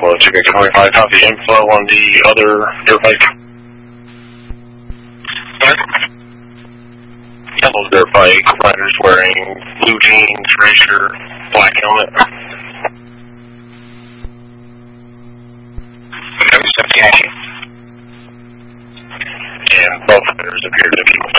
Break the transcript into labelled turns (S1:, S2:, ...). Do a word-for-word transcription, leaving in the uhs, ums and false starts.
S1: Bravo Chicken twenty-five, copy info on the other dirt bike. Yellow dirt bike, rider's wearing blue jeans, gray shirt, black helmet. And both riders appear to be